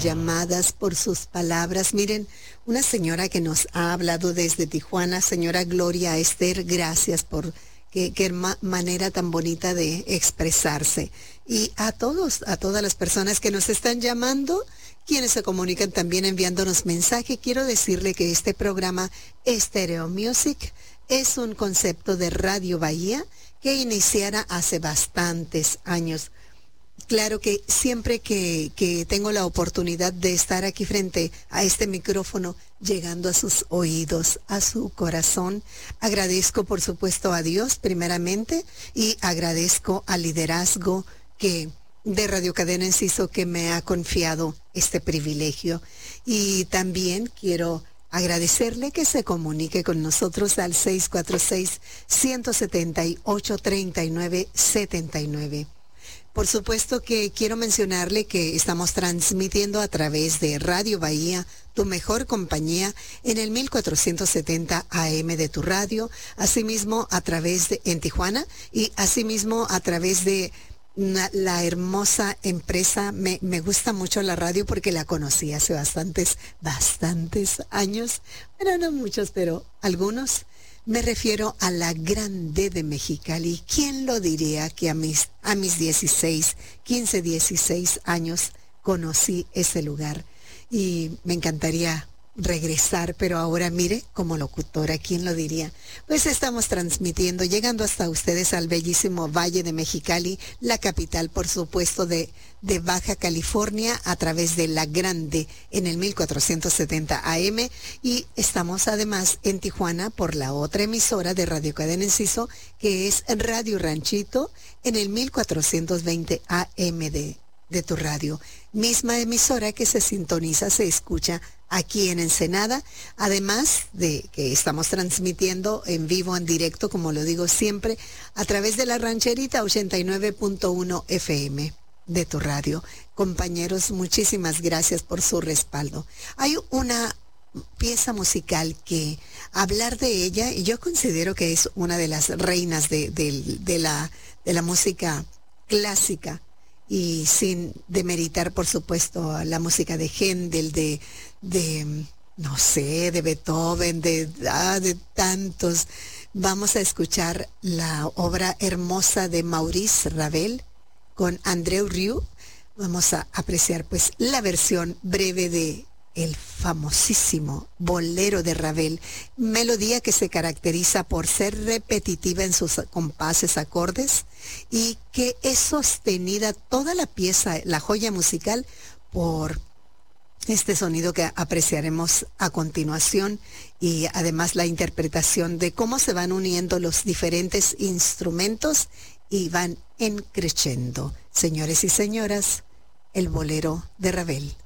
llamadas, por sus palabras. Miren, una señora que nos ha hablado desde Tijuana, señora Gloria Esther, gracias por qué manera tan bonita de expresarse. Y a todos, a todas las personas que nos están llamando, quienes se comunican también enviándonos mensaje, quiero decirle que este programa Stereo Music es un concepto de Radio Bahía que iniciara hace bastantes años. Claro que siempre que tengo la oportunidad de estar aquí frente a este micrófono, llegando a sus oídos, a su corazón, agradezco por supuesto a Dios primeramente y agradezco al liderazgo de Radio Cadena Enciso que me ha confiado este privilegio. Y también quiero agradecerle que se comunique con nosotros al 646-178-3979. Por supuesto que quiero mencionarle que estamos transmitiendo a través de Radio Bahía, tu mejor compañía, en el 1470 AM de tu radio, asimismo a través de en Tijuana y asimismo a través de la hermosa empresa. Me gusta mucho la radio porque la conocí hace bastantes años, bueno, no muchos, pero algunos. Me refiero a la Grande de Mexicali. ¿Quién lo diría que a mis 16 años conocí ese lugar? Y me encantaría regresar, pero ahora mire, como locutora, ¿quién lo diría? Pues estamos transmitiendo, llegando hasta ustedes al bellísimo Valle de Mexicali, la capital, por supuesto, de Baja California, a través de La Grande en el 1470 AM, y estamos además en Tijuana por la otra emisora de Radio Cadena Enciso, que es Radio Ranchito, en el 1420 AM de tu radio. Misma emisora que se sintoniza, se escucha aquí en Ensenada, además de que estamos transmitiendo en vivo, en directo, como lo digo siempre, a través de la Rancherita 89.1 FM de tu radio. Compañeros, muchísimas gracias por su respaldo. Hay una pieza musical que hablar de ella, y yo considero que es una de las reinas de la música clásica, y sin demeritar, por supuesto, la música de Händel, no sé, de Beethoven, de tantos. Vamos a escuchar la obra hermosa de Maurice Ravel con Andreu Rieu. Vamos a apreciar pues la versión breve de el famosísimo bolero de Ravel, melodía que se caracteriza por ser repetitiva en sus compases, acordes, y que es sostenida toda la pieza, la joya musical, por este sonido que apreciaremos a continuación, y además la interpretación de cómo se van uniendo los diferentes instrumentos y van encreciendo. Señores y señoras, el bolero de Ravel.